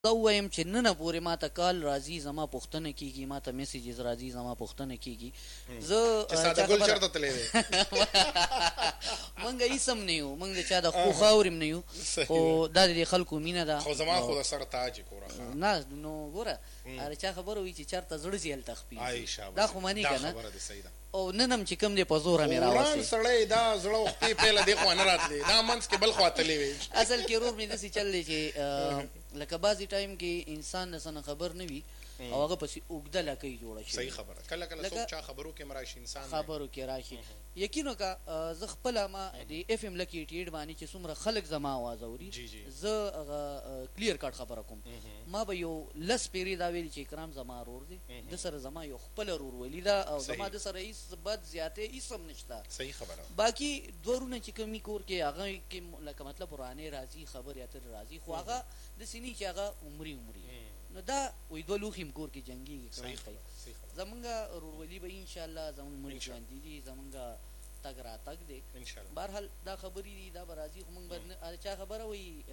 زه ووایم چې نن پورې ما ته کال راځي، زما پوښتنه کېږي، ما ته میسیجز راځي، زما پوښتنه کېږي. زه چې ساده ګل چېرته تللی دی؟ موږ هېڅ هم نه یو، موږ د چا د خو خاورې هم نه یو، خو دا د دې خلکو مینه ده. خو زما خو د سر تاج یې کوره. نه نو ګوره هر چا خبره وي چې چېرته زړه ځي هلته خپېږي، دا خو مني که نه؟ خبره دې صحیح ده. او نن هم چې کوم دی په زوره مې وران راوستې. سړی دا زړه وختې پیله دې خوا نه راتلی، دا منځ کې بل خوا تللی وي. اصل کې ورور مې داسې چل دی چې لکه بعضې ټایم کې انسان د څه نه خبر نه وي او هغه پسې اوږده لکۍ جوړه شي. صحیح خبره. کله کله څوک چا خبرو کې هم راشي، انسان خبرو کې راشي. یقین وکړه زه خپله ما د اف ام لکي 88 باندې چې څومره خلک زما اواز اوري، زه هغه کلیر کټ خبره کوم. ما به یو لس پیرې دا ویلي چې اکرام زما ورور دی، د سره زما یو خپله ورورولي ده او زما د سره هېڅ بد زیاتې هېڅ هم نشته. صحیح خبره. باقي دوه ورونه چې کومي کور کې هغه کې لکه مطلب ورانې راځي، خبرې اترې راځي، خو هغه داسې نه چې هغه عمري نو دا وایي دوه لوښي هم کور کې جنګېږي. زمونږ ورورولي به انشاءالله زمونږ مړي ژوندي دي، زمونږ تګ راتګ دی. بهرحال دا خبرې دي، دا به راځي، خو موږ به چا خبره وایي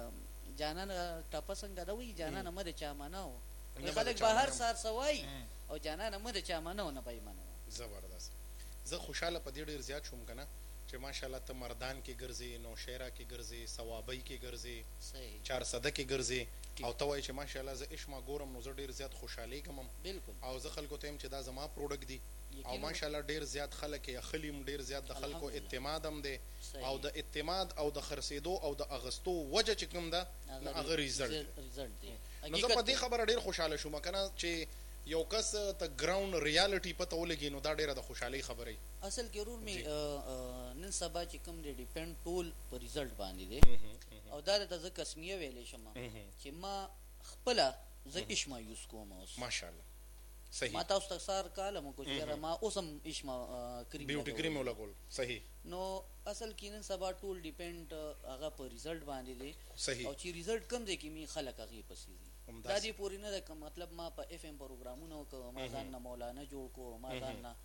جانانه ټپه څنګه ده، وایي جانانه مه د چا منه و، خلک به هر سهار څه وایي او جانانه مه د چا منه و نه به یې منه. زبردست. زه خوشحاله په دې ډېر زیات شوم که نه چې ماشاءالله ته مردان کې ګرځې، نوشهره کې ګرځې، صوابۍ کې ګرځې، چارسده کې ګرځې او ته وایې چې ماشاءالله زه عشما ګورم نو زه ډېر زیات خوشحالېږم او زه خلکو ته یم چې دا زما پروډکټ دي او ماشاءالله ډېر زیات خلک یې اخلي هم، ډېر زیات د خلکو اعتماد هم دی او د اعتماد او د خرڅېدو او د اغستو وجه چې کوم ده نو هغه ریزلټ دی. نو زه په دې خبره ډېر خوشحاله شوم که نه چې یو کس ته ګراوند ریالټي پته ولګي نو دا ډېره د خوشحالۍ خبره. اصل کې ورور مې نن سبا چې کوم دی ډیپینډ ټول په ریزلټ باندې دی او دا درته زه قسمیه ویلی شم چې ما خپله زه اشما یوز کوم اوس ماشاءالله. صحیح. ما تاسو ته سهار کالم وکړو چې یاره ما اوس هم اشما کریم بیوټي کریم ولګول. صحیح. نو اصل کې نن سبا ټول ډیپینډ هغه په ریزلټ باندې دی. صحیح. او چې ریزلټ کم دی کې مې خلک هغې پسې دي. دا دې پورې نه ده که مطلب ما په اف ام پروګرامونه وکړو، ما ځان نه مولانا جوړ کړو، ما ځان نه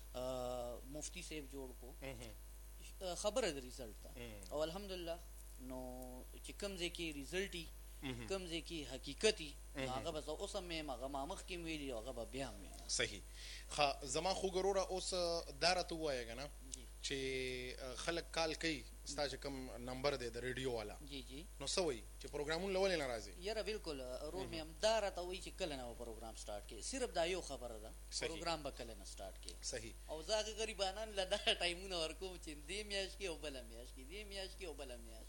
مفتی صاحب جوړ کړو، خبره د ریزلټ ده او الحمدلله. نو چې کوم ځای کې ریزلټ وي، کوم ځای کې حقیقت وي، هغه به زه اوس هم یم، هغه ما مخکې هم ویلي او هغه به بیا هم ویم. صحیح. ښه زما خوږ وروره اوس دا راته ووایه که نه چې خلک کال کوي ستا چې کوم نمبر دی د ریډیو والا، نو څه وایي چې پروګرامونه ولې نه راځي؟ یاره بلکل ورور مې همدا راته وایي چې کله نه به پروګرام سټارټ کړي، صرف دا یو خبره ده پروګرام به کله نه سټارټ کړي. صحیح. او زه هغه غریبانان له دغه ټایمونه ورکوم چې دې میاشت کې او بله میاشت کې، دې میاشت کې او بله میاشت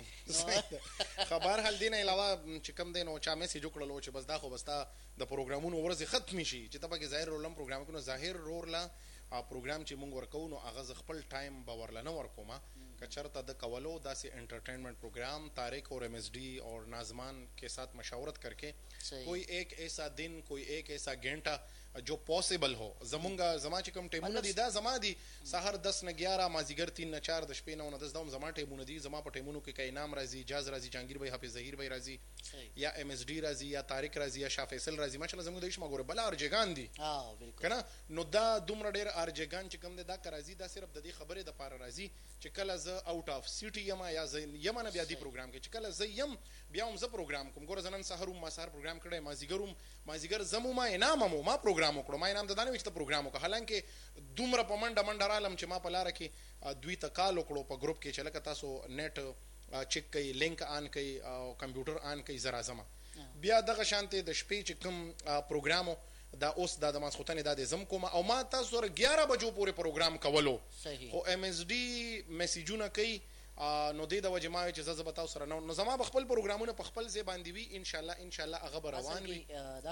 کې. ښه بهرحال دې نه علاوه چې کوم دی نو چا میسیج وکړلو چې بس دا خو بس تا د پروګرامونو ورځې ختمې شي چې ته پکې ظاهر رول هم پروګرام کوو، ظاهر رول له پروګرام چې مونږ ورکوو نو هغه زه خپل ټایم به ورله نه ورکوم که چرته د کولو داسې انٹرٹینمنٹ پروگرام طارق اور ایم ایس ڈی اور ناظمان کے ساتھ مشاورت کر کے کوئی ایک ایسا دن، کوئی ایک ایسا گھنٹہ جو پاسبل ہو. زما چې کوم ټیمونه دي دا زما دي، سهار 10 نه 11 مازدیګر 3 نه 4 د شپې 9 نه 10 دا هم زما ټیمونه دي. زما په ټیمونو کې که انعام راځي، جاز راځي، جهانګیر بھائی، حافظ ظهیر بھائی راځي، یا ایم ایس ډي راځي، یا طارق راځي، یا شاه فیصل راځي. ماشاءالله زموږ د شما ګوره بل ارجګان دي که نه، نو دا دومره ډېر ارجګان چې کوم دی دا که راځي دا صرف د دې خبرې دپاره راځي چې کله زه آوټ آف سیټي یم یا زه یم نه بیا دې پروګرام کې چې کله زه یم بیا هم زه پروګرام کوم. ګوره زه نن سهار هم ما سهار پروګرام کړی، مازدیګر زم ما انعام هم ما پروګرام وکړو، ما انعام ته دا نه وي چې ته پروګرام وکړه، حالانکې دومره په منډه رالم چې ما په لاره کې دوی ته کال وکړو په ګروپ کې چې لکه تاسو نیټ چیک کوئ، لینک آن کوئ او کمپیوټر آن کوئ، زه راځم. بیا دغه شانتې د شپې چې کوم پروګرام دا اوس دا د ماسخوتنې دا د زم کوم او ما تاسو سره 11 بجو پورې پروګرام کولو، خو ایم ایس ډي میسیجونه کوي نو دې د وجې ما وایي چې زه به تاسو سره نو زما به خپل پروګرامونه په خپل ځای باندې وي انشاءالله هغه به روان وي.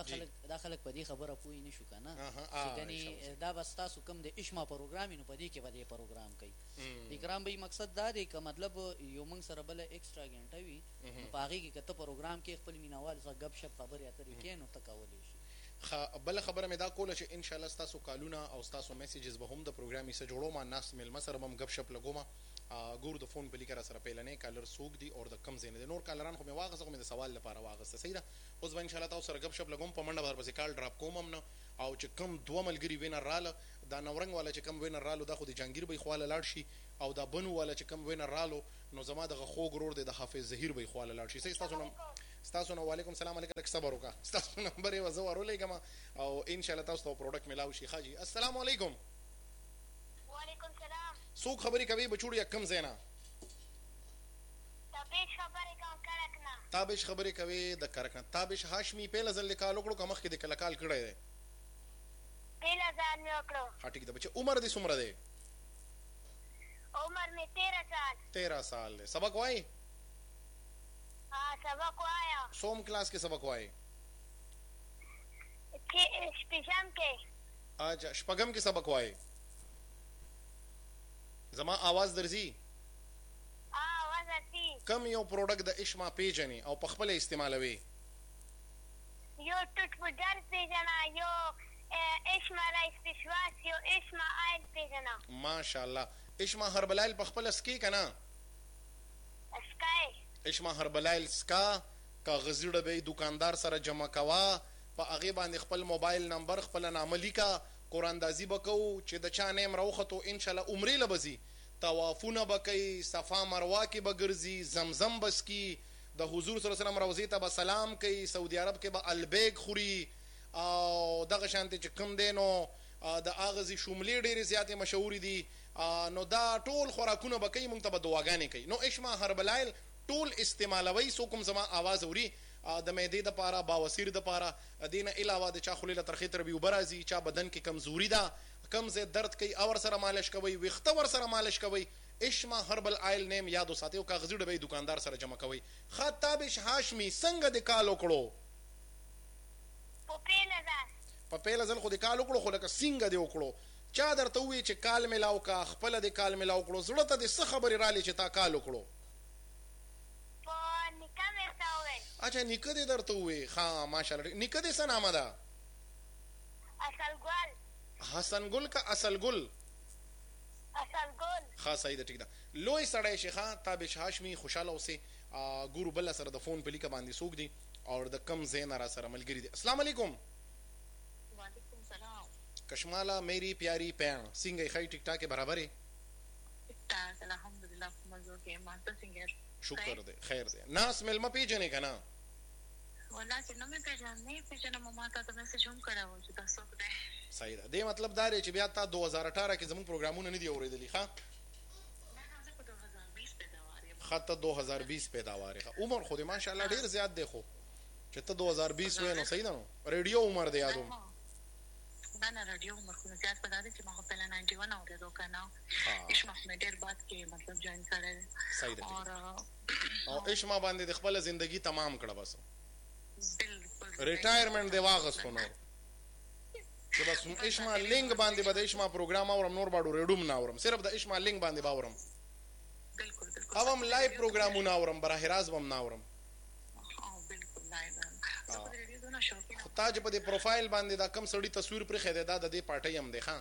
دا خلک په دې خبره پوه نه شو که نه چې ګنې دا به ستاسو کوم د اشما پروګرام وي نو په دې کې به دې پروګرام کوي. اکرام بھائی مقصد دا دی که مطلب یو موږ سره بله ایکسټرا ګنټه وي نو په هغې کې که ته پروګرام کې خپل مینهوال سره ګپ شپ خبرې اترې کوې نو ته کولی شي. بله خبره مې دا کوله چې انشاءالله ستاسو کالونه او ستاسو میسیجز به هم د پروګرام حصه جوړوم، ناست میلمه سره به هم ګپ شپ لګوم. ګور د فون په لیکه را سره پیلنی کالر څوک دي او د کم ځای نه دي، نور کالران خو مې واغسته، خو مې د سوال لپاره واغسته. صحیح ده. اوس به انشاءالله تاسو سره ګپ شپ لګوم، په منډه به درپسې کال ډراپ کوم هم نه. او چې کم دوه ملګري وینر راله، دا نورنګ والا چې کم وینر رالو دا خو د جهانګیر بھائی خواله لاړ شي، او دا بنو والا چې کم وینر رالو نو زما دغه خوږ ورور دی د حافظ ظهیر بھائی خواله لاړ شي. صحیح ستاسو تاسو نو وعلیکم السلام علیکم صبر وکا تاسو نمبر یې وزو ورولېګم او ان شاء الله تاسو ته پروډکټ ملاو شي خاجي السلام علیکم وعلیکم السلام څوک خبرې کوي بچوړي کم زینا تابش خبرې کوم کرکنه تابش خبرې کوي د کرکنه تابش هاشمي په لزل کال وکړو کومخ کې د کلکال کړی دی پیلا ځان مې وکړو ها ټیک ده بچ عمر دې څومره دی عمر مې 13 سال 13 سال دی سبق وای سبق وایا سوم کلاس کې سبق وای شپږم کې اچھا شپږم کې سبق وای زما आवाज درځي आवाज ورځي کم یو پروډکټ د اشما پیجنې او په خپل استعمالوي یو ټوټ پودر پیژنه یو اشما رایس پښواس یو اشما آیل پیژنه ماشاءالله اشما هربلایل په خپل اسکی کنه اسکای اشما هربلایل سکا کاغذي ډبې دکاندار سره جمع کوا په هغه باندې خپل موبایل نمبر خپل نامه لیکا قراندازي وکاو چې د چا نیم راوخته ان شاء الله عمره لبزي طوافونه بکای صفا مروه کې بغرزي زمزم بسکی د حضور صلی الله علیه وسلم روضه ته سلام کوي سعودي عرب کې به البیگ خوري او دغه شانته چې کم دینو د اغزي شوملې ډېرې زیاتې مشهور دي نو دا ټول خوراکونه بکای مونږ ته به دعاګانې کوي نو اشما هربلایل ټول استعمالوي سو کوم زما आवाज اوري د معدې د پاره باوسیر د پاره دینه علاوه د چا خلیله ترخی تر بیو برازي چا بدن کې کمزوري ده کم زه درد کوي اور سره مالش کوي وخته ور سره مالش کوي اشما هربل آیل نیم یادو ساتي او کاغذي ډبې دکاندار سره جمع کوي خطابش هاشمي څنګه د کال وکړو په پیله ځل خو د کال وکړو خو لکه څنګه دی وکړو چا درته وی چې کال ملاو کا خپل د کال ملاو کړو زړه ته د څه خبرې رالي چې تا کال وکړو اچھا نیکه دې درته وی ها ماشاءالله نیکه دې څه نامه ده اصل ګل حسن ګل کا اصل ګل اصل ګل ها صحیح ده ټیک ده لوی سړی شيخه تابش هاشمي خوشاله اوسه ګورو بل سره د فون په لیکه باندې سوق دي او د کم زین را سره ملګری دي السلام علیکم وعلیکم السلام کشمالا میری پیاری پین سنگه خی ټیک ټاک برابر ہے الحمدلله مزو کې ماته څنګه شکر دے خیر دے ناس ملما پیجنے کا نا والله چې نو مې پیژنم ما ته د میسج هم کړو چې تاسو خدای صحیح ده دې مطلب دا دی چې بیا تا 2018 کې زموږ پروګرامونه نه دی اوریدلی ښا خطه 2020 پیداوار عمر خو دې ماشاءالله ډیر زیات دی خو چې ته 2020 وې نو صحیح ده نو ریډیو عمر دی یادوم نه رادیو عمر خو زیات پتا دي چې ما خپل 91 اورېدو کنه اشما مې ډېر بعد کې مطلب جوائن کړل صحیح ده او اشما باندې د خپل ژوندۍ تمام کړه بس بالکل ریټایرمنټ دی واغستو نو چې بس اشما لینک باندې به د اشما پروګرام اورم نور باډو ریډوم نه اورم صرف د اشما لینک باندې باورم بالکل او هم لایو پروګرامونه اورم براه راست هم نه اورم بالکل لایو تا چې په دې پروفایل باندې دا کم سړی تصویر پر خېده دا د دې پارټي هم دی ښا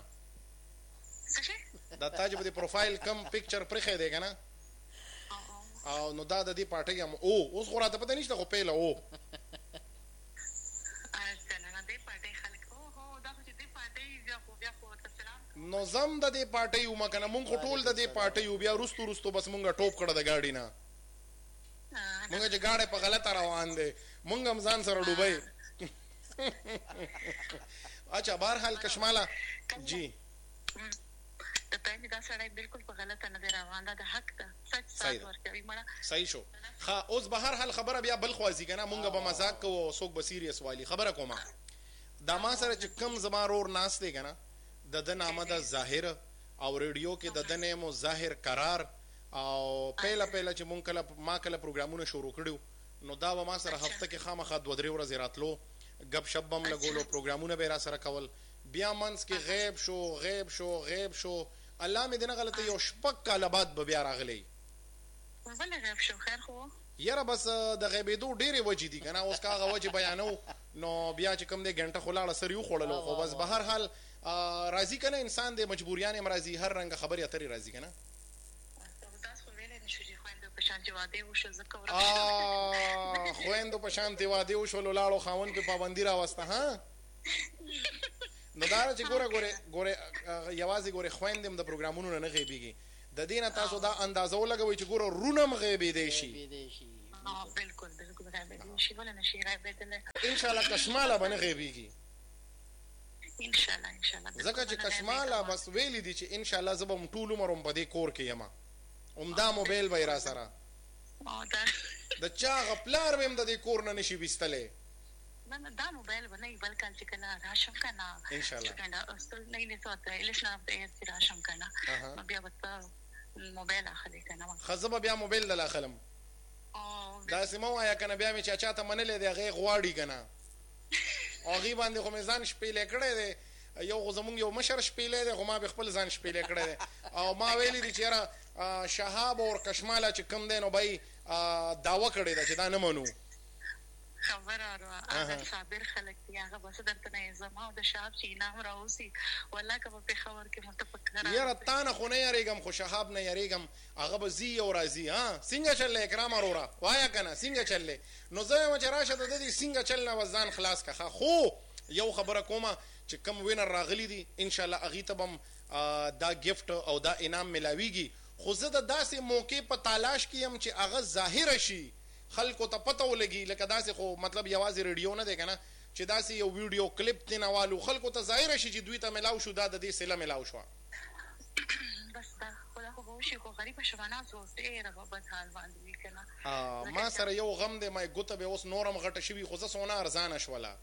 دا تا چې په دې پروفایل کم پکچر پر خېده کنه او نو دا د دې پارټي هم او اوس خو راته پته نشته خو پیله او نو زم د دې پارټي و مکنه مونږ ټول د دې پارټي و بیا روستو بس مونږه ټوپ کړه د گاډي نه مونږ چې گاډي په غلطه روان دي مونږ هم ځان سره ډوبای اچھا بہرحال کشمالا جی ته پېژنې دا سړی بالکل په غلطه نه دی روان دا د حق ده سچ سات ورکوي مړه صحیح شو ها اوس بهرحال خبره بیا بل خوازي کنه مونږ به مزاق کوو څوک به سیریس والی خبره کومه دا ما سره چې کم زما رور ناس دی کنه د نامه د ظاهر او ریډیو کې د نامو ظاهر قرار او پهله چې مونږ ما کله پروګرامونه شروع کړو نو دا و ما سره هفته کې خامخا 2-3 ورځې راتلو غب شپ بم لګولو پروګرامونه به را سره کول بیا منس کې غیب شو الله مې دنه غلطه یو شپک کاله بعد به بیا راغلی ولې غیب شو خیر خو یاره بس د غیبېدو ډېرې وجې دي کنه اوس کاغه وجې بیانو نو بیا چې کوم دې غنټه خلاړه سر یو خوړلو خو بس به هر حال راضی کنه انسان د مجبوریان مرضی هر رنګ خبرې اترې راضی کنه خويندو په شانتي واده وشو لاړو خاون په پابندي راوسته ها نو دا چې ګوره یوازې ګوره خويندم د پروګرامونو نه غیبيږي د دینه تاسو دا اندازو لګوي چې ګوره رونم غیبي دی شي بالکل بالکل غیبه شي ولا نشي غیبه ان شاء الله کشماله باندې غیبیږي ان شاء الله زکه چې کشماله بس ویلې دي چې ان شاء الله زبم ټول عمر په دې کور کې یما دا موبایل به را سره د چا غپلار ويم د دې کور نه نشي بيستلې نه دا موبایل باندې بل کال چې کله راشم کنه ان شاء الله څنګه اصل نه سوته الیشن د یې راشم کنه بیا به موبایل اخلي کنه خزبه بیا موبایل دل اخلم دا سمو وایا کنه بیا می چاچا ته منلې دی غي غواړي کنه او غي باندې خو میزان شپېلې کړې دی یو زمونږ یو مشر شپېلې دی خو ما به خپل ځان شپېلې کړې دی او ما ویلې دي چې را شهاب او کشماله چې کم دین او بای داوا کړې ده چې دا نه منو خبر هغه صابر خلک دی هغه بس درته نه زما او د شهاب چې نام راوسی والله که په خبر کې متفکر یاره تا نه خو نه یریږم خو شهاب نه یریږم هغه به زی او راځي ها څنګه چلې اکرام اورا وایا کنه څنګه چلې نو زه ما چې راشه د دې څنګه چلنه وزن خلاص کخه خو یو خبره کومه چې کم وینر راغلی دي ان شاء الله اغه تبم دا گیفت او دا انعام ملاویږي خو زه د داسې موقع په تلاش کیم چې هغه ظاهر شي خلکو ته پته ولګي لکه داسې خو مطلب یوازې ریډیو نه دی کنه چې داسې یو ویډیو کلیپ تنوالو خلکو ته ظاهر شي چې دوی ته ملاو شو دا د دې سله ملاو شو بس دا خدا خو به شي خو غریب شوانه زو ډېر په بد حال باندې کنه ما سره یو غم دی ما ګوته به اوس نورم غټه شوی خو زه سونه ارزانه شولا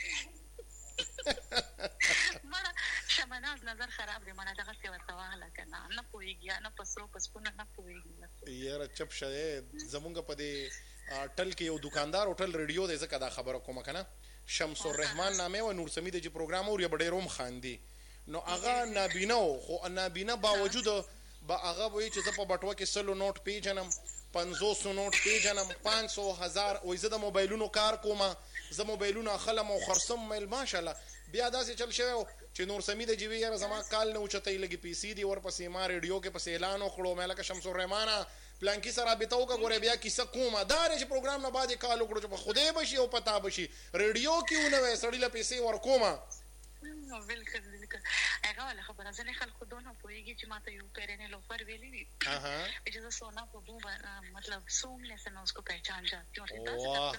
مړه شمناز نظر خراب دی مړه دغه څه ورته واله کنه نه پويږي نه پسو پسونه نه پويږي یاره چپ شه زمونږ په دې ټل کې یو دکاندار هوټل ریډیو دی زکه دا خبره کوم کنه شمس الرحمن نامه و نور سمید چې پروګرام اور یا ډېر روم خاندي نو هغه نابینه خو نابینه باوجود با هغه وایي چې زه په بټوه کې سلو نوٹ پیجنم 500 نوٹ پیجنم 500,000 وای زه د موبایلونو کار کوم زه موبایلونه خلم او خرصم مل ماشاءالله بیا داسې چل شوی چې نور سمید جیوی یاره زما کال نه اوچتای لګي پی سي دی ورپسې ما ریډیو کې پسې اعلان وکړو مې لکه شمس الرحمن پلانکی سره رابطه وکړه ګوره بیا کیسه کومه دا چې پروګرام نه بعد کال وکړو چې په خوده بشي او پتا بشي ریډیو کې ونه سړی له پیسې ورکوما بالکل بالکل هغه ولا خبره ځنه خلکو دونه پويږي چې ماته یو پیرنه لوفر ویلی وي چې سونا په بو مطلب سوم نه سم उसको पहचान जाती हूं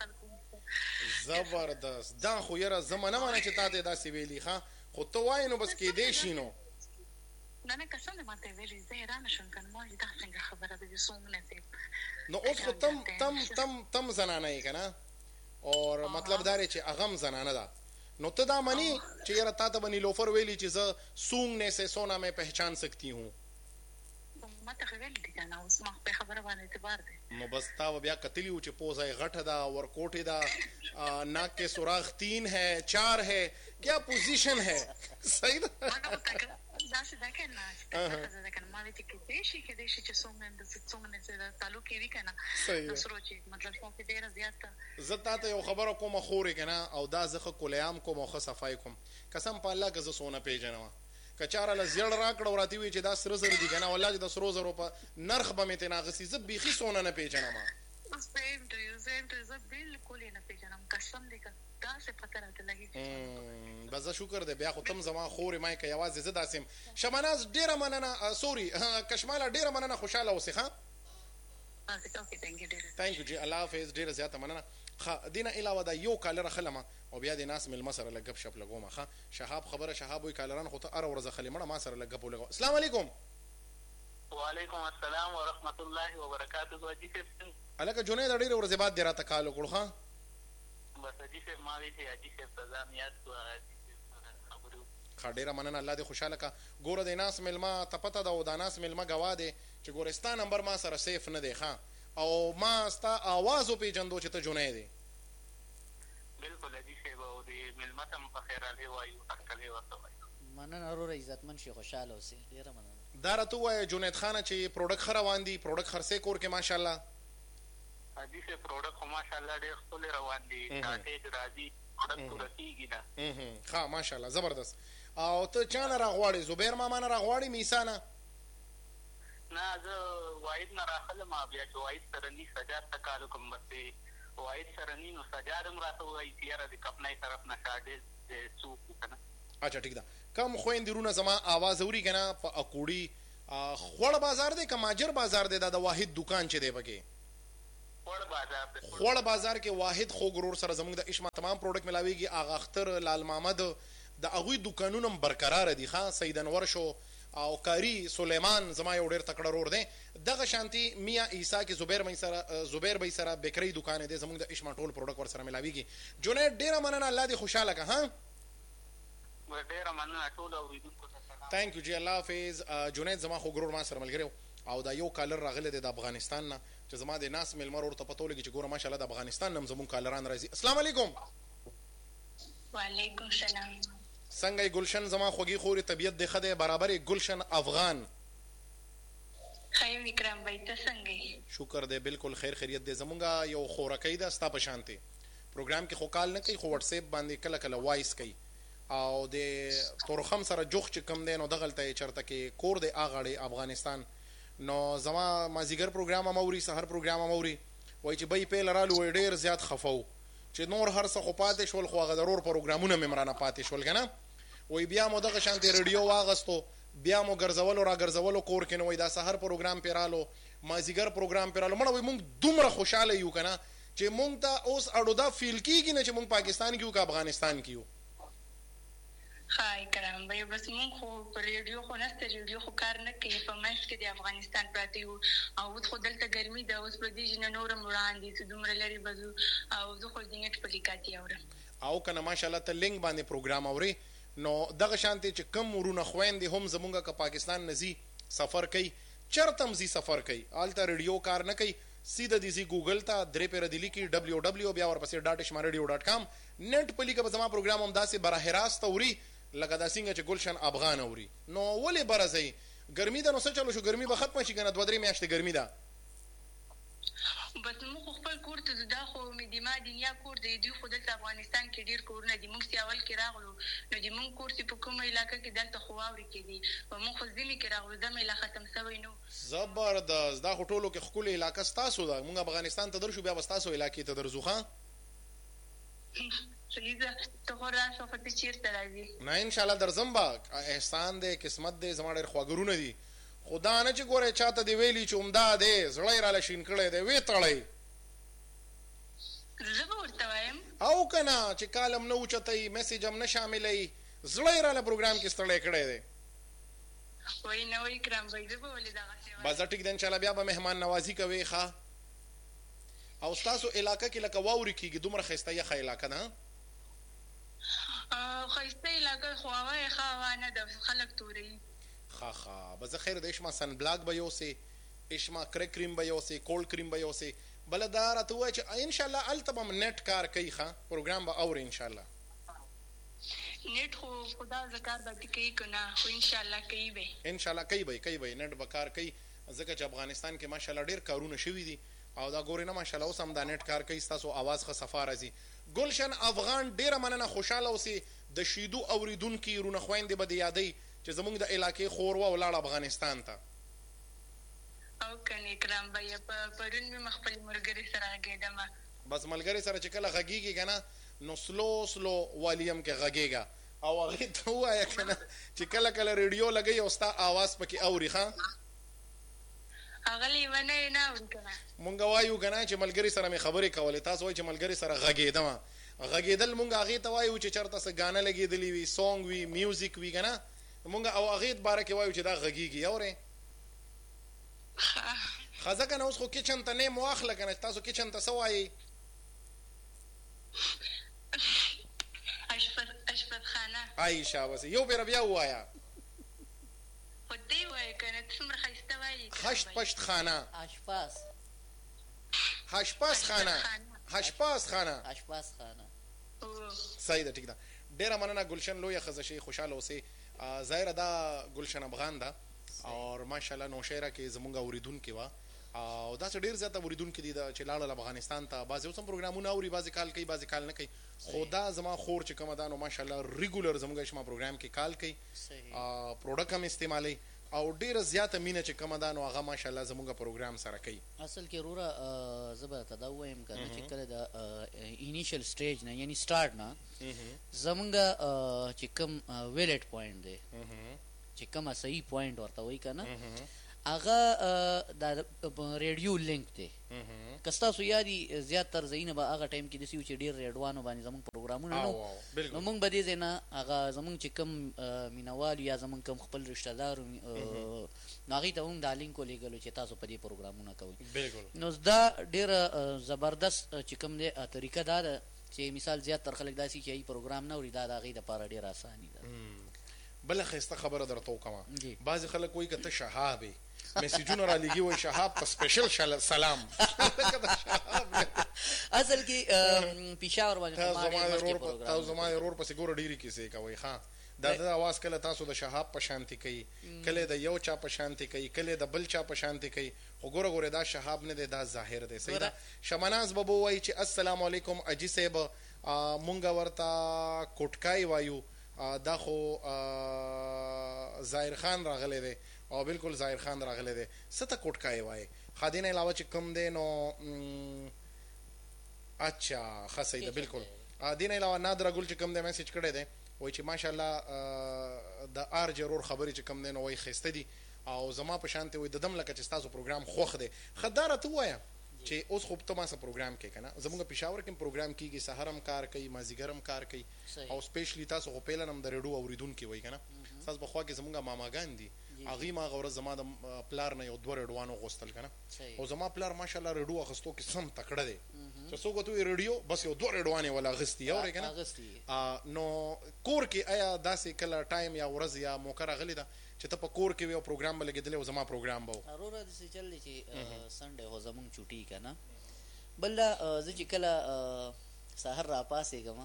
زبردست دا خو یاره زمانه مانه چې تا دې داسې ویلی ښا خو ته وای نو بس کې دې شینو نه قسم ماته ویلی زه را نشم کنه ما دا څنګه خبره دې سوم نه سي نو اوس خو تم زنانه یې کنه اور مطلب دا چې اغم زنانه ده نو ته دا منی چې یاره تا ته بنی لوفر ویلی چې زه سونگنے سے سونا میں پہچان سکتی ہوں ما ته ویل دي کنه اوس ما په خبره باندې اعتبار دی نو بس تا بیا کتلیو چې پوزای غټه دا ورکوټه دا ناک کے سوراخ 3 ہے 4 ہے کیا پوزیشن ہے صحیح ده دا څه ده کنه دا کنه ما وی کې دې شي چې څنګه سره تعلق وی کنه نو سروچ مطلب چې ډیر زیات زتا ته یو خبره کومه خوري کنه او دا زخه کولیام کوم او خصفای کوم قسم په الله که ز سونه پیژنم کچاره لزړ راکړه وراتي وی چې دا سر زر دي کنه والله د سرو زرو په نرخ به مته ناغسي ز بيخي سونه نه پیژنم سیم ته ز بالکل نه پیژنم قسم دې دا څه پته راته لګي بس شکر دې بیا خو تم زما خوري مای که یوازې زدا سیم شمناز ډیره مننه سوري کشماله ډیره مننه خوشاله اوسې ښا ثانک یو جی الله حافظ ډیره زیاته مننه دینه علاوه دا یو کالر خلمه او بیا د ناس مل مسره لګب شپ لګومه ښا شهاب خبره شهاب وی کالران خو ته ار ورزه خلیمه ما سره لګب لګو السلام علیکم وعلیکم السلام ورحمت الله وبرکاته واجی صاحب الکه جنید ډیره ورزه بعد دراته کال وکړو ښا بس اجي صاحب ما وی ته اجي صاحب تزام یاد کو خبرو خاډیره مننه الله دې خوشاله کا ګوره د ناس ملما تپته دا او د ناس ملما غوا دي چې ګورستان نمبر ما سره سیف نه دی ښا او ما ستا आवाज په جندو چې ته جنې دی بالکل اجي صاحب او دې ملمتم په خیر علي وایو تکلې ورته وایو مننه اورو عزتمن شي خوشاله اوسې ډیره مننه دا راته وای جنید خان چې پروډکټ خروان دي پروډکټ خرڅې کور کې ماشاءالله اجي صاحب پروډکټ ماشاءالله ډېر خپل روان دي ټاټې راځي پروډکټ ورتيږي دا ها ماشاءالله زبردست او ته چانه راغواړي زبیر ماما نه راغواړي میسانه نه زه واید نه راخله ما بیا چې واید سره ني سجاد تکالو کوم بس واید سره ني نو سجادم راته وای چې را دې کپنای طرف نه شاده څوک کنه اچھا ٹھیک ده کم خويندرونه زما आवाज اوري کنه په اکوړی خوړ بازار دی کماجر بازار دی دا د واحد دکان چې دی بګي خوړ بازار کې واحد خوږ ورور سره زموږ د اشما تمام پروډکټ ملاويږي. آغا اختر، لال محمد د هغوی دکانونه برقرار دي. ښا سید انور شو او کاری سلیمان زما یو ډیر تکړه رور دی. دغه شانتي میا عیسی کې زبیر بای سره بیکری دکان دی. زموږ د اشما ټول پروډکټ ور سره ملاويږي. جنید ډیره مننه، الله دې خوشاله کا. ها ډیره مننه ټول اوریدونکو ته. تhank you جی، الله حافظ. جنید زما خو ګرور ما سره ملګری او دا یو کالر راغلی دی د افغانستان نه چې زما د ناس ملمر ورته پته ولګي چې ګوره ماشاءالله د افغانستان نم زمون کالران راځي. السلام علیکم. وعلیکم السلام. څنګه ګلشن زما خوږی خوري طبیعت دی خده برابر ګلشن افغان؟ خیر وکرم بای ته څنګه؟ شکر دی بالکل خیر خیریت دی. زمونږه یو خورکې ده ستا په شانته پروګرام کې خو کال نه کوي، خو واتس اپ باندې کله کله وایس کوي او د تورخم سره جوخ چې کم دی نو دغلته چرته کې کور دی اغاړي افغانستان. نو زما مازیګر پروګرام اموري، سحر پروګرام اموري، وای چې بای په لرالو وای ډیر زیات خفاو چې نور هر څه خو پاتې شول، خو هغه ضرور پروګرامونه ممرانه پاتې شول کنه. وای بیا مو دغه شانتي ریډیو واغستو، بیا مو ګرځولو را ګرځولو کور کې نو وای دا سحر پروګرام پیرالو، مازیګر پروګرام پیرالو. مړه وای مونږ دومره خوشاله یو کنه چې مونږ ته اوس اړو دا فیل کیږي نه چې مونږ پاکستان کې یو که افغانستان کې یو. خای کرام بای بس مونږ خو په ریډیو خو نسته، ریډیو خو کار نه کوي په منځ کې د افغانستان پراته یو او اوس خو دلته ګرمي ده، اوس به دې نه نورم وړاندې چې دومره لري بزو او زه خو د نیټ په لیکاتي اورم او کنه ماشاءالله ته لینک باندې پروګرام اوري. نو دغه شانتي چې کم ورونه خويندې هم زمونږه که پاکستان نزي سفر کوي چرتم زی سفر کوي آلته ریډیو کار نه کوي، سیده دیزی گوگل ته درې پیر دی لیکي www بیا ورپسې .shmaradio.com نت په لیکه زما پروګرام هم داسې براه راست اوري لکه دا څنګه چې ګلشن افغان اوري. نو ولې برزي ګرمي ده نو څه چلو شو ګرمي به ختمه شي کنه 2-3 میاشتې ګرمي ده. بس موږ خپل کور ته دا خو مې د ما دنیا کور دی دی خو د افغانستان کې ډیر کورونه دي. موږ سیاول کې راغلو نو د موږ کور په کومه علاقې کې دلته خو واوري کې دي او موږ خو ځمې کې راغلو د مې لا ختم شوی نو. زبردست. دا هټولو کې خپل علاقې ستاسو ده. موږ افغانستان ته درشو بیا تاسو علاقې ته درځو. ها سلیزه ته خو راشو خو ته چیرته راځي؟ نه ان شاء الله درځم با. احسان دې قسمت دې زما ډېر خواګرونه دي. خدا نه چې ګوره چاته دی ویلی چې عمده دی زړی را لشین کړی دی وی تړی زه به ورته وایم او کنه چې کالم نه اوچتای میسج هم نه شاملای زړی را له پروګرام کې ستړی کړی دی. وای نه وای کرام بای زه به ولې دغه څه بس ټیک دی ان شاء الله بیا به مهمان نوازی کوي. ښه او تاسو علاقې کې لکه واوري کېږي دومره ښایسته یخه علاقه ده؟ ښایسته علاقه خو هوا یې ښه هوا نه ده خلک توري. ښه به زه خیر د اشما سن بلاک به یوسې اشما کرک کریم به یوسې کولډ کریم به یوسې بله دا راته ووایه چې ان شاء الله هلته به نیټ کار کوي. ښه پروګرام به اوري ان شاء الله. نیټ خو خدا زکار به کوي که نه خو ان شاء الله کوي به ان شاء الله کوي به نیټ به کار کوي ځکه چې افغانستان کې ماشاءالله ډېر کارونه شوي دي او دا ګورې نه ماشاءالله اوس هم دا نیټ کار کوي ستاسو اواز ښه صفا راځي. ګلشن افغان ډېره مننه خوشحاله اوسې. د شیدو اورېدونکي رونه خویندې به د یادوي چې زمونږ د علاقې خور وه ولاړه افغانستان ته. او کنه کرام بیا پرون مې خپل ملګري سره غږېدم. بس ملګري سره چې کله غږېږي کنه نو سلو والیم کې غږېږه او هغې ته ووایه کنه چې کله کله ریډیو لګوي او ستا آواز پکې اوري. ښه هغه لیونی نه اوري کنه مونږ وایو کنه چې ملګري سره مې خبرې کولې تاسو وایي چې ملګري سره غږېدم. غږېدل مونږ هغې ته وایو چې چېرته څه ګانه لګېدلي وي سونګ وي میوزیک وي کنه مونږ او هغې باره کې وایو چې دا غږېږي اورې. ښه ځکه نه اوس خو کچن ته نیم واخله کنه تاسو کچن ته څه وایي؟ اشپزخانه. ای شاباس یو بېره بیا ووایه. خو دې وایه کنه ته څومره ښایسته وایي. هشت پشت خانه اشپاز خانه صحیح ده ټیک ده. ډېره مننه ګلشن لویه ښځه شي خوشحاله اوسئ. ظاهره دا ګلشن افغان ده او ماشاءالله نوشهره کې زمونږ اوریدونکې وه او داسې ډېر زیات اوریدونکي دي چې لاړل افغانستان ته. بعضې اوس هم پروګرامونه اوري بعضې کال کوي بعضې کال نه کوي خو دا زما خور چې کومه ده نو ماشاءالله ریګولر زموږ اشما پروګرام کې کال کوي پروډکټ هم استعمالوي او ډیره زیاته مینه چې کومه ده نو هغه ماشاءالله زموږ پروګرام سره کوي. اصل کې وروره زه به ته دا ووایم که نه چې کله د انیشل سټیج نه یعنی سټارټ نه زموږ چې کوم ویلیټ پوینټ دی چې کومه صحیح پوینټ ورته وایي که نه هغه د ریډیو لینک دی که ستاسو یادي زیاتر ځایونه به هغه ټایم کې داسې وو چې ډېر ریډوانو باندې زموږ پروګرامونه نه وو نو موږ به دې ځای نه هغه زموږ چې کوم مینوال یا زموږ کوم خپل رشته دار نو هغوی ته هم دا لینک ولېږلو چې تاسو په دې پروګرامونه کوئ نو دا ډېره زبردست چې کوم دی طریقه دا ده چې مثال زیاتر خلک داسې چې هغوی پروګرام نه اوري دا د هغوی دپاره ډېره اساني ده بله ښایسته خبره درته وکړمه بعضې خلک وایي که ته شهاب یې میسیجونه را لګي وای شهاب ته سپیشل سلام اصل کې پېښور باندې تاسو زما د ورور پسې ګوره ډېرې کیسې کوئ ښه دا د اواز کله تاسو د شهاب په شانتي کوي کله د یو چا په شانتي کوي کله د بل چا په شانتي کوي خو ګوره دا شهاب نه دی دا ظاهر دی صحیح ده شمناز به وایي چې السلام علیکم اجي صاحب مونږ ورته کوټکای وایو دا خو ظاهر خان راغلی دی او بالکل ظاهر خان راغلی دی څه ته کوټکای وایي ښه دې نه علاوه چې کوم دی نو اچھا ښه صحیح ده بالکل دې نه علاوه نادره ګل چې کوم دی میسج کړی دی وایي چې ماشاءالله د آر جې ورور خبرې چې کوم دی نو وایي ښایسته دي او زما په شانتې وایي د دم لکه چې ستاسو پروګرام خوښ دی ښه دا راته ووایه چې اوس خو ته ما سره پروګرام کوي که نه زموږ پېښور کې هم پروګرام کېږي سهار هم کار کوي مازدیګر هم کار کوي او سپیشلی تاسو خو پیلن هم د ریډیو اورېدونکي وایي که نه ستاسو په خوا کې زموږ ماماګان دي هغوی ما هغه ورځ زما د پلار نه یو دوه ریډوان وغوښتل که نه او زما پلار ماشاءالله ریډیو اخیستو کې سم تکړه دی چې څوک ورته وایي ریډیو بس یو دوه ریډوان یې وله اخیستي اورې که نه نو کور کې آیا داسې کله ټایم یا ورځ یا موقع راغلې ده چې ته په کور کې وي او پروګرام به لګېدلی او زما پروګرام به و وروره داسې چل دی چې سنډی خو زموږ چوټي که نه بل دا زه چې کله سهار راپاڅېږم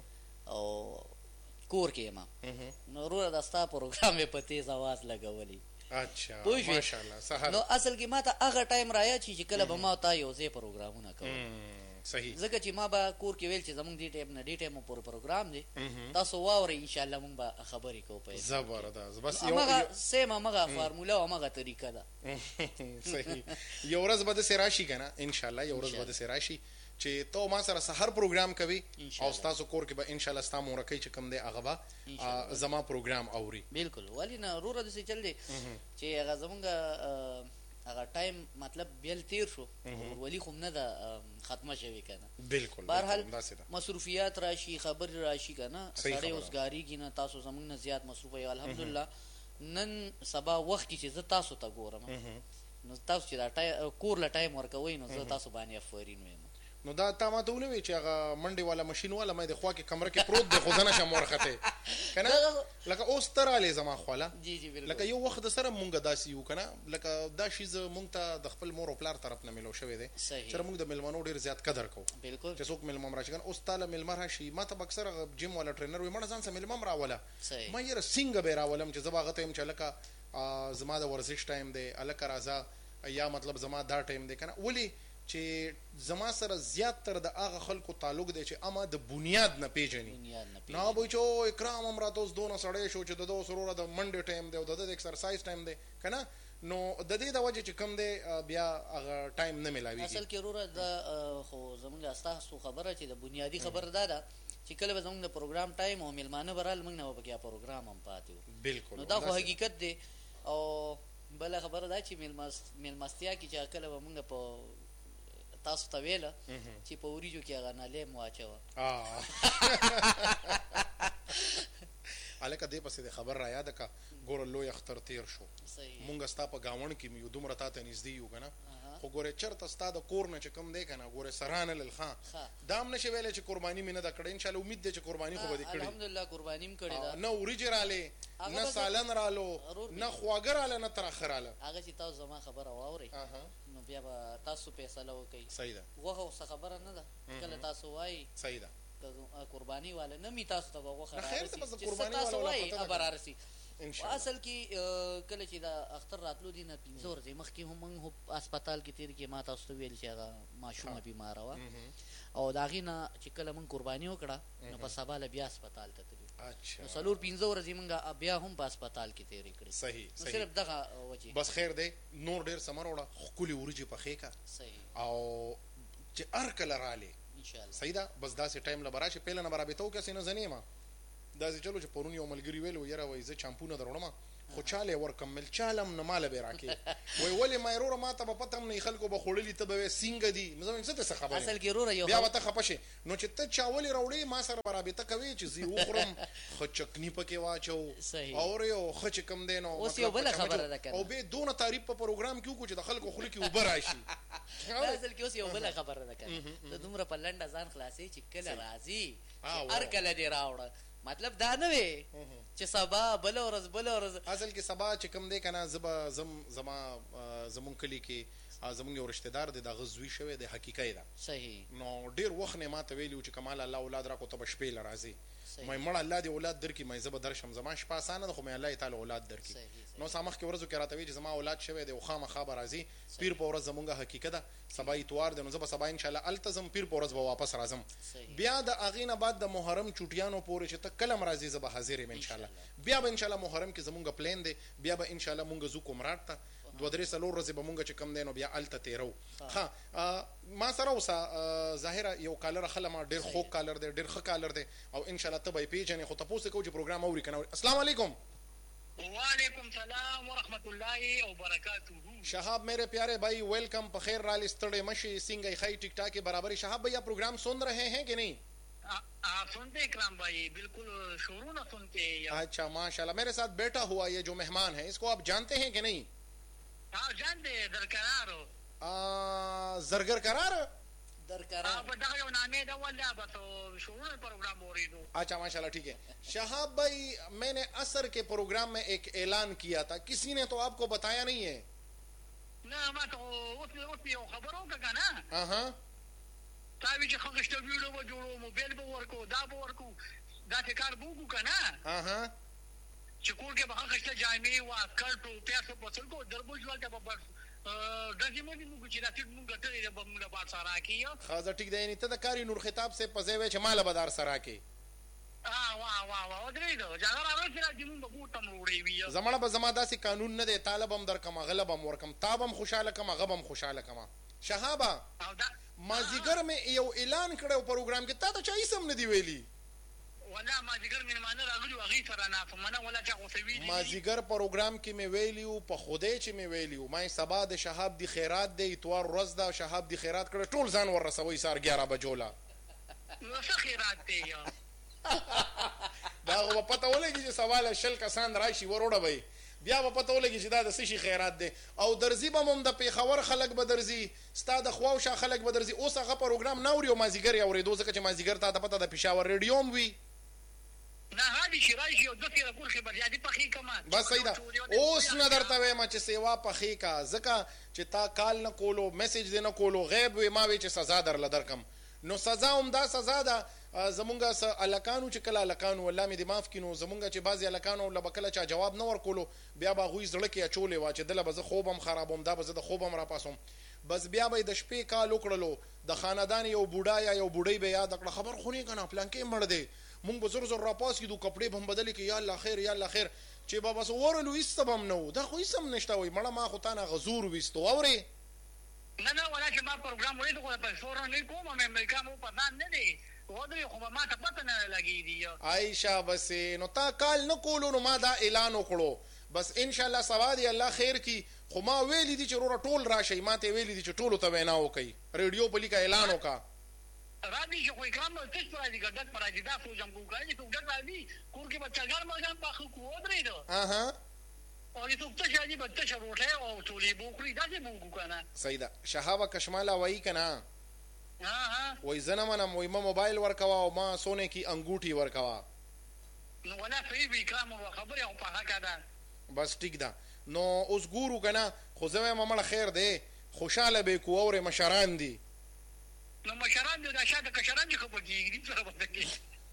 او کور کې یم نو وروره دا ستا پروګرام یې په تیز اواز لګولی پوه شوې نو اصل کې ما ته هغه ټایم رایاد شي چې کله به ما تا یو ځای پروګرامونه کوم صحیح ځکه چې ما به کور کې ویل چې زموږ دې ټایم نه دې ټایم پورې پروګرام دی تاسو واورئ انشاءالله موږ به خبرې کوو په زبردست بس همغه سیم همغه فارموله او همغه طریقه ده صحیح یو ورځ به داسې راشي که نه انشاءالله یو ورځ به داسې راشي چې ته ما سره سهار پروګرام کوي او ستاسو کور کې به انشاءالله ستا مورکۍ چې کوم دی هغه به زما پروګرام اوري بالکل ولې نه وروره داسې چل دی چې هغه زموږ هغه ټایم مطلب بیل تیر شو ورولي خو نه ده ختمه شوې که نه بالکل بهرحال مصروفیات راشي خبرې راشي که نه سړی اوس ګارېږي نه تاسو زموږ نه زیات مصروفه یو الحمدلله نن سبا وخت کې چې زه تاسو ته ګورم نو تاسو چې دا کور له ټایم ورکوئ نو زه تاسو باندې افرین ویم نو دا تا ما ته ونه وی چې هغه منډې والا ماشین والا مې د خوا کې کمره کې پروت دی خو زه نشم ورختې که نه لکه اوس ته رالې زما خواله لکه یو وخت د سره مونږ داسې یو که نه لکه دا شیز مونږ ته د خپل مور او پلار طرف نه میلو شوی دی چې مونږ د میلمنو ډېر زیات قدر کوو چې څوک میلمه م راشي اوس تا له میلمه راشي ما ته به اکثر جیم والا ټرینر وي مړه ځان سره میلمه م راوله ما یاره څنګه به یې راولم چې زه به هغه ته یم چې هلکه زما د ورزش ټایم دی هلکه راځه یا مطلب زما دا ټایم دی که نه ولې چې زما سره زیاتر د هغه خلکو تعلق دی چې اما د بنیاد نه پیژني نه به چې اکرام هم راته اوس دونه سړی شو چې د ده اوس وروره د منډې ټایم دی او د ده د ایکسرسایز ټایم دی که نه نو د دې د وجې چې کوم دی بیا هغه ټایم نه میلاویږي اصل کې وروره دا خو زموږ ستاسو خبره چې د بنیادي خبره دا ده چې کله به زموږ د پروګرام ټایم او میلمانه به رال موږ نه به پکې پروګرام هم پاتې وو بالکل نو دا خو حقیقت دی او بله خبره دا چې میلمستیا کې چې کله به موږ په تاسو ته ویله چې په وریجو کې هغه نالۍ مو واچوه هلکه دې پسې د خبر را یاده که ګوره لوی اختر تیر شو مونږ ستا په ګاونډ کې یو دومره تا ته نږدې یو که نه خو ګورې چېرته ستا د کور نه چې کوم دی که نه ګورې سرانه لل دا هم نشي ویلی چې قرباني مې نه ده کړې انشاءالله امید دی چې قرباني خو به دې کړې الحمدلله قرباني هم کړې ده نه وریجې رالې نه سالن رالو نه خواږه راله نه تراخه راله هغه چې تاسو زما خبره واورئ نو بیا به تاسو فیصله وکئ صحیح ده غوښه څه خبره نه ده کله تاسو وایي صحیح ده قرباني والا نه می تاسو ته به غوښه رارسي چې تاسو وایي به رارسي اصل کې کله چې دا اختر راتلو دي نه 15 ورځې مخکې هم موږ هسپتال کې تیر کې ما تاسو ته ویل چې هغه ماشومه بیماره وه او د هغې نه چې کله موږ قرباني وکړه نو په سبا له بیا هسپتال ته تلو نو 4-5 ورځې موږ بیا هم په هسپتال کې تېرې کړې صحیح صرف دغه وجې بس خیر دی نور ډېر څه مه راوړه ښکلې وریجې پخې کړه او چې هر کله رالې صحیح ده بس داسې ټایم له به راشي پهله نه به رابطه وکړه سې نه زه نه یم داسې چلو چې پرون یو ملګري ویل یاره وایي زه چامپونه در وړم خو چاله ورکم مل چالم نه مال به راکې وای ولې ما وروره ما ته به پته هم نه خلکو به خوړلي ته به سینګه دي مزه څه ته خبره اصل کې وروره یو بیا به ته خپه شې نو چې ته چاولې راوړې ما سره به رابطه کوې چې زه وخورم ښه چکني پکې واچو او یو ښه چې کوم دی نو اوس یو بله خبره ده که او بیا دونه تعریف په پروګرام کې وکړو چې د خلکو خوله کې اوبه راشي اصل کې اوس یو بله خبره ده که ته دومره په لنډه ځان خلاصې چې کله راځي چې هر کله دې راوړه مطلب دا نه وي چې سبا بل ورځ اصل کې سبا چې کوم دی کنه زمون کلی کې زمونږ یو رشتہ دار دی د غزوی شوی د حقیقت ده صحیح نو ډیر وخت نه ماته ویلو چې کمال الله اولاد را کو ته بشپې لرازي مې مړ الله دې اولاد درکې مې زب درشم زما شپه اسانه ده خو مې الله تعالی اولاد درکې نو سامخ کې ورځو کې راته وی چې زما اولاد شوی دی او خامخا به راځي پیر په ورځ زمونږه حقیقت ده سبا اتوار دی نو زب سبا ان شاء الله التزم پیر په ورځ به واپس راځم بیا د اغینه بعد د محرم چټیانو پورې چې ته کلم راځي زب حاضر یم ان شاء الله بیا به ان شاء الله محرم کې زمونږه پلان دی بیا به ان شاء الله مونږ زو کومرات ته 2-3 ورځې به مونږ چې کم دی نو بیا الته تیرو ها ما سره اوسه ظاهره یو کالر خلما ډیر خو کالر دی ډیر ښه کالر دی او ان شاء الله ته به پیژنې خو تاسو کو چې پروګرام اوري کنه السلام علیکم وعلیکم السلام ورحمۃ اللہ وبرکاتہ شہاب میرے پیارے بھائی ویلکم بخیر رال استڑے مشی سنگئی خائی ٹک ٹاک کے برابری شہاب بھائی آپ پروگرام سن رہے ہیں کہ نہیں آپ سنتے اکرام بھائی بالکل شروع نہ سنتے اچھا ماشاءاللہ میرے ساتھ بیٹھا ہوا یہ جو مہمان ہے اس کو آپ جانتے ہیں کہ نہیں ہاں جانتے ہیں درکرار زرگر قرار اچھا ماشاءاللہ ٹھیک ہے شہاب بھائی میں نے عصر کے پروگرام میں ایک اعلان کیا تھا کسی نے تو آپ کو بتایا نہیں ہے چکور کے بہت خشتہ جائمی و اسکرٹ و پیاسو پسل کو دربوش والتا بابا گزیمونی مونږ چې راتګ مونږ ته د مونږ بار سره کیو خازه ټیک دی نه ته د کاری نور خطاب سے پزوي چې مال بدار سره کی واه درې دو ځاګر راځي چې مونږ بوټ تم وړي وی زمانه به زما داسې قانون نه دی طالب هم در کما غلب هم ورکم تابم خوشاله کما غبم خوشاله کما شهابا مازیګر مې یو اعلان کړو پروګرام کې تا ته چا اسم نه دی ویلی ولا مازیګر مې مانه راغلی واغی سره نه فمنه ولا چا غوسوي مازیګر پروګرام کې مې ویلیو په خوده چې مې ویلیو ما سبا د شهاب دی خیرات دی اتوار ورځ دا شهاب دی خیرات کړ ټول ځان ور رسوي سار 11 بجولا نو څه خیرات دی یا دا غو پته ولګي چې سوال شل کسان راشي وروړه وي بیا په پته ولګي چې دا د سشي خیرات دی او درځي به مم د پیښور خلک به درځي ستاد خواو شا خلک به درځي اوس هغه پروګرام ناوري او مازیګر یا ورېدو ځکه چې مازیګر ته پته د پېښور ریډیوم وي نه هادي شرایشي او د سره کور خبر یادي پخې کما بس صحیح ده اوس نه درته وایم چې سیوا پخې کا ځکه چې تا کال نه کولو میسج دی نه کولو غیب وي ما وی چې سزا درل درکم نو سزا هم دا سزا ده زمونږه س الکانو چې کله الکانو الله مې دې معاف کینو زمونږه چې بعضی الکانو لبکله چا جواب نه ورکولو بیا به غوي زړه کې اچولې وا چې دله به زه خوبم خرابوم دا به زه د خوبم را پاسوم بس بیا به د شپې کال وکړلو د خاندان یو بوډا یا یو بوډۍ به یاد کړه خبر خونی کنه پلان کې مړ دی مونږ به زر زر را پاس کیدو کپڑے به هم بدل کې یا الله خیر یا الله خیر چې بابا سو ورلو ایستبم نو دا خو ایسم نشته وای مړه ما خو تا نه غزور وستو اوري نه ولا چې ما پروګرام ولې کوم په فورن نه کوم مې امریکا مو پدان نه دی ودري خو ما ته پته نه لګی دی عائشہ بس نو تا کال نه کولو نو ما دا اعلان وکړو بس ان شاء الله سوا دی الله خیر کی خو ما ویلی دي چې رور ټول راشي ما ته ویلی دي چې ټول ته وینا وکي ریډیو په لیکا اعلان وکا رادي چې خو اکرام ته څه راځي ګډ پر راځي دا سوجم کو کوي ته ګډ راځي کور کې بچګار مرګان پاخو کو ودري دو او یې ته شاجي بچا شروټه او ټولې بوخري دا څه بوګو کنه سیدا شهابه کشمالا وای کنه ها وای زنه منم وای ما موبایل ورکوا او ما سونه کی انګوټي ورکوا نو ولا فی اکرام او خبره او په هغه ده بس ټیک ده نو اوس ګورو کنه خو زمه ممړه خیر دی خوشاله به کو اور مشران دي نو مشران دي دا شاده کشران دي خبر کیږي څه خبر کوي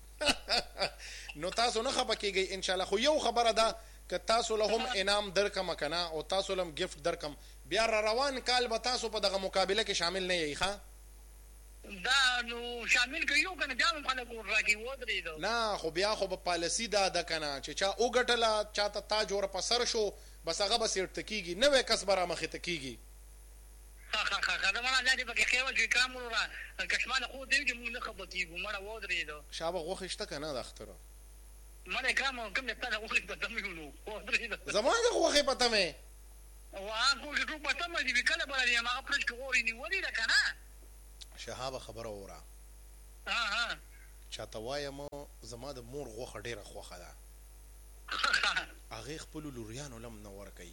نو تاسو نه خبر کیږي ان شاء الله خو یو خبره ده ک تاسو له هم انعام درکم کنه او تاسو له گیفت درکم بیا روان کال به تاسو په دغه مقابله کې شامل نه یی ښا دا نو شامل کيو کنه دا هم خلک ورګي ودرې دو نه خو بیا خو په پالیسی دا کنه چې چا وګټلا چاته تاج ور په سر شو بس هغه به سیټ کیږي نوې کسبره مخه ته کیږي دا مړه ځای په کې خیال چې کام ورا کشمال خو دې چې موږ نه خبرتي ګمړه ودرې دو شابه غوښشته کنه د اختر مله کرام کوم ته غوښه پته مې ونو خو درې زما د غوښه پته مې وان کو چې پته مې دی کله بل ما پرچ کووري نیولې ده کنه شهاب خبره وره ها چاته وایم زما د مور غوښه ډیره خوښه ده هغه خپل لوریانو لم نه ورکي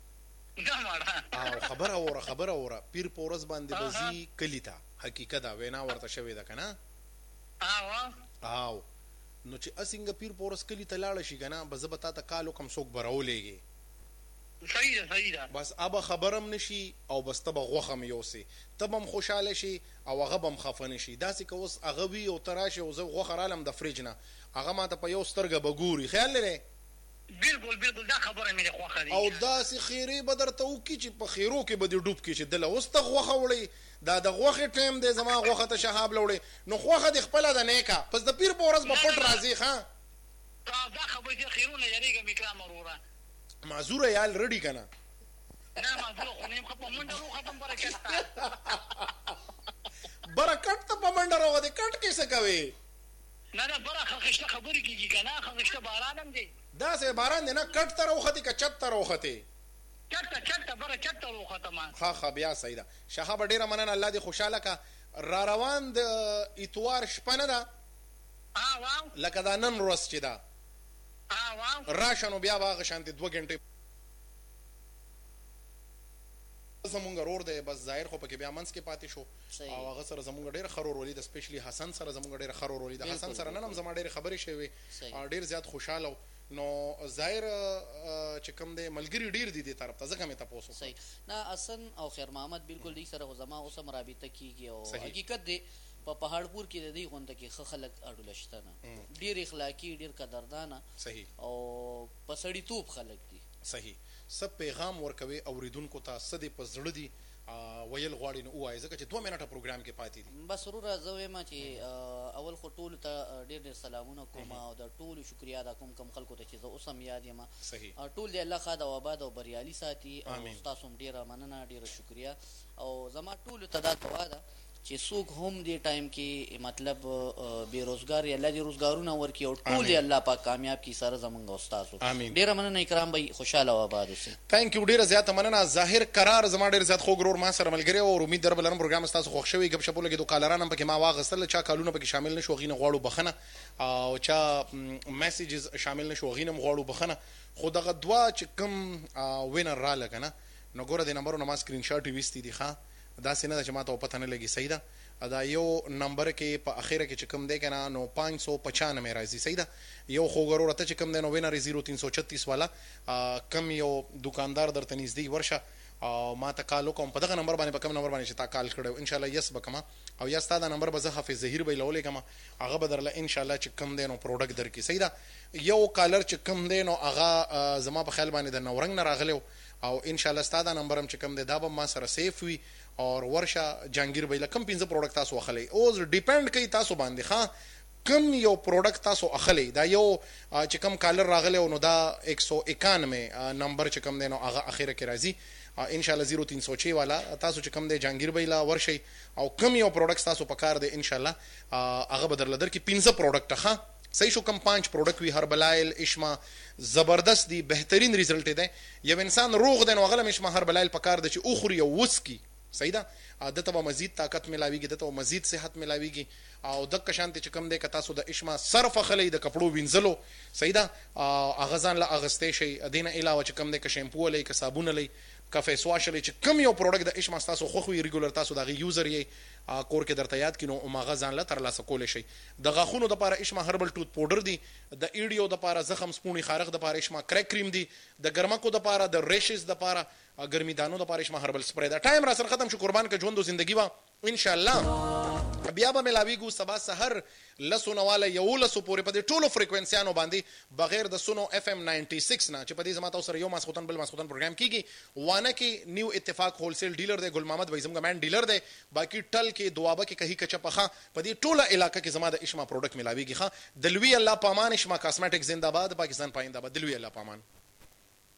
او خبره وره پیر پورس باندې بزی کلی تا حقیقت دا وینا ورته شوی ده کنه او نو چې اسنګ پیر پورس کلی ته لاړ شي کنه بزبتا ته کالو کم څوک براولېږي صحیح ده بس ابا خبرم نشي او بس تبه غوخم یوسي تبم خوشاله شي او هغه بم خفن شي داسې که اوس هغه وی او تراشه او زه غوخه رالم د فریج نه هغه ماته په یو سترګه بګوري خیال لري بالکل دا خبره مې خوخه دي او داسې خیره بدرته وکي چې په خیرو کې به دې ډوب کې چې دله اوس ته غوخه وړي دا د غوخه ټیم دی زما غوخه ته شهاب لوړي نو غوخه د خپل د نیکا پس د پیر پورس په پټ راځي ښا دا خبره چې خیرونه یریګه میکرام وروره معذور یال رډی کنه نه معذور خو نه خپل منډه رو ختم برکت ته په منډه رو دې کټ کې څه کوي نه برخه خشته خبرې کیږي کنه خشته بارانم دی دا سه باران دی نه کټ ته روختی که چت ته روختی چت بره چت روخته ما ها بیا صحیح ده شهاب ډیره مننه الله دې خوشاله کا را روان د اتوار شپه نه ده واو لکه دا نن ورځ چې ده واو راشنو بیا واغه شانتي 2 غنټه زمونږ رور دی بس ظاهر خو پکې بیا منځ کې پاتې شو او هغه سره زمونږ ډېر خرور ولید اسپیشلی حسن سره زمونږ ډېر خرور ولید حسن سره نن هم زما ډېر خبرې شوي ډېر زیات خوشاله نو ظاهر چې کوم دی ملګری ډېر دي دې طرف ته ځکه مې تاسو صحیح نه حسن او خیر محمد بالکل دې سره زما اوس هم رابطه کیږي او حقیقت دی په پهاړپور کې د دې غونډه کې خلک اډول شته نه ډېر اخلاقی ډېر قدردانه صحیح او پسړی توپ خلک دي صحیح سب پیغام ورکوي اوریدونکو ته سدي په زړه دي ویل غواړي نو وایي ځکه چې 2 منټه پروګرام کې پاتې دي بس ورور زه وایم چې اول خو ټول ته ډېر سلامونه کوم او د ټولو شکریا ادا کوم کم خلکو ته چې زه اوس هم یاد یم صحیح ټول دې الله خاد او آباد او بریالي ساتي او تاسو هم ډېره مننه ډېره شکریا او زما ټولو ته دا دعا ده چې څوک هم دې ټایم کې مطلب بیروزګار یا الله دې روزګارونه ورکړي او ټول دې الله پاک کامیاب کړي سره زمونږ استادو ډېره مننه اکرام بھائی خوشاله او آباد اوسئ تھینک یو ډېره زیاته مننه ظاهر قرار زما ډېر زیات خوږ ورور ما سره ملګری او امید در بلرم پروګرام تاسو خوښ شوی غب شپو لګي دوه کالران هم پکې ما واغستل چا کالونه پکې شامل نشو غینه غواړو بخنه او چا میسیجز شامل نشو غینه غواړو بخنه خو دغه دوا چې کوم وینر را لګنه نو ګوره د نمبرونو ما سکرین شاټ ویستی دی ښا دا سینه چې ما ته پته نه لګي صحیح ده دا یو نمبر کې په اخیره کې چې کوم دی کنه نو 595 راځي صحیح ده یو خو ګورو ته چې کوم دی نو وینر 0336 والا کم یو دکاندار درته نږدې ورشه او ما ته کال کوم په دغه نمبر باندې په کوم نمبر باندې چې تا کال کړو ان شاء الله یس بکما او یا ستاسو نمبر به زه حافظ ظهیر به لولې کما هغه بدرله ان شاء الله چې کوم دی نو پروډکټ درکې صحیح ده یو کالر چې کوم دی نو هغه زما په خیال باندې د نورنګ نه راغلو او ان شاء الله ستاسو نمبر هم چې کوم دی دا به ما سره سیف وي اور ورشه جانگیر بایله کم 15 پروډکټ تاسو اخلي او ډیپند کوي تاسو باندې ښا کم یو پروډکټ تاسو اخلي دا یو چې کم کالر راغلی نو دا 191 نمبر چې کم دی نو هغه اخیره کې راځي ان شاء الله 0306 والا تاسو چې کم دی جانگیر بایله ورشي او کم یو پروډکټ تاسو پکار دی ان شاء الله هغه بدل در کې 15 پروډکټ ښا صحیح شو کم 5 پروډکټ وی هربلایل اشما زبردست دی بهترین ریزلټ دی یو انسان روغ دی نو غلم اشما هربلایل پکار دی چې اوخري او وسکی صحیح ده دته به مزید طاقت ملاويږي دته به مزید صحت ملاويږي او د کشانت چې کم دی ک تاسو د اشما صرف خلی د کپړو وینځلو صحیح ده اغزان لا اغستې شي دینه علاوه چې کم دی ک شیمپو لې ک صابون لې ک فیس واش لې چې کم یو پروډکټ د اشما تاسو خو ریګولر تاسو دغه یوزر یې کور کې درته یاد کینو ماغزان لا تر لاسه کول شي د غاخونو د لپاره اشما هربل ټوت پاوډر دی د ایډیو د لپاره زخم سپونی خارغ د لپاره اشما کریک کریم دی د ګرمکو د لپاره د ریشز د لپاره ګرمي دانو د لپاره اشما هربل سپری دا ټایم را سره ختم شو قربان ک ژوند او ژوندۍ وا ان شاء الله بیا به ملاویګو سبا سحر لسونه والا یو لسو پورې په دې ټولو فریکوئنسيانو باندې بغیر د سونو اف ام 96 نه چې په دې زما تاسو سره یو ماسختن بل ماسختن پروګرام کیږي وانه کې نیو اتفاق هولسیل ډیلر دی ګل محمد وایزم ګمن ډیلر دی باقی ټل کې دوابه کې کہی کچا پخا په دې ټوله علاقې کې زما د اشما پروډکټ ملاویږي ښا دلوي الله پامان اشما کاسمیټک زنده‌باد پاکستان پاینده باد دلوي الله پامان